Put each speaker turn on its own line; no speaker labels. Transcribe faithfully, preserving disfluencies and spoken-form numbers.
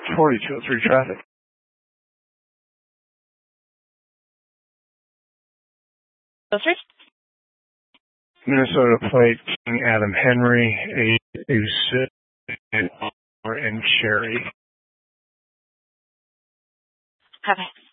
forty-two oh three traffic.
oh three?
Minnesota plate, King Adam Henry, eight two six, and Cherry.
Copy.